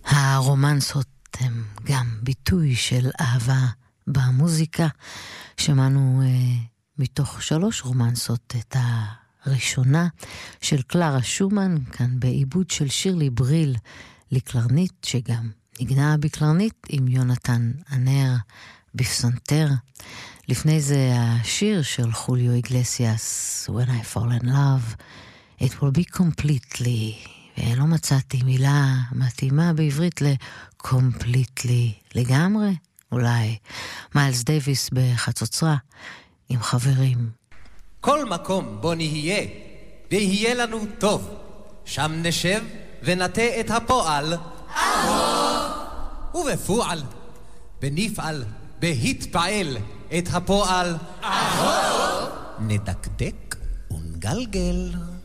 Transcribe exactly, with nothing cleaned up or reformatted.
הרומנסות הם גם ביטוי של אהבה במוזיקה. שמענו אה, מתוך שלוש רומנסות את הראשונה של קלרה שומן, כאן בעיבוד של שירלי בריל לקלרנית, שגם נגנה בקלרנית עם יונתן ענר בפסנתר. לפני זה השיר של חוליו איגלסיאס, When I Fall in Love, It will be completely, ולא מצאתי מילה מתאימה בעברית ל-completely, לגמרי, אולי. מיילס דייביס בחצוצרה עם חברים. כל מקום בו נהיה, ויהיה לנו טוב, שם נשב ונטה את הפועל. אהוב! ובפועל, בנפעל, בהתפעל את הפועל. אהוב! נדקדק ונגלגל.